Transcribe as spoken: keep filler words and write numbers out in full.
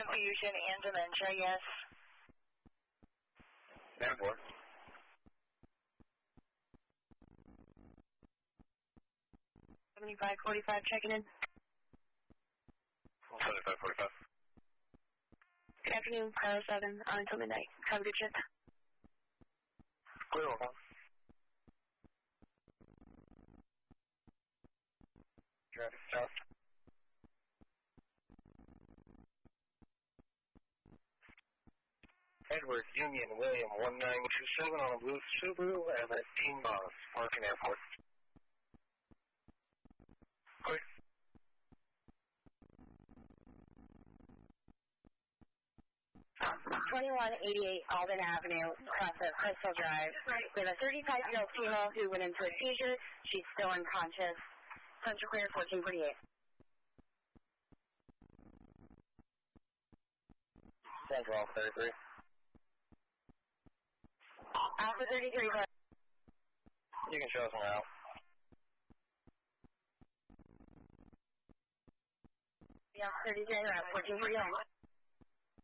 Confusion and dementia, yes. Therefore. seventy-five forty-five checking in. seventy-five forty-five. Good afternoon, Power seven, on until midnight. Have a good shift. Clear, one. Traffic stop. Edward Union William one nine two seven on a blue Subaru at Team Boss, Markin Airport. Clear. twenty-one eighty-eight Alden Avenue, across of Crystal Drive. We have a thirty-five-year-old female who went into a seizure. She's still unconscious. Central clear, fourteen forty-eight. Central thirty-three. Alpha thirty-three, but You can show us one out. yeah, thirty-three, around fourteen forty-nine.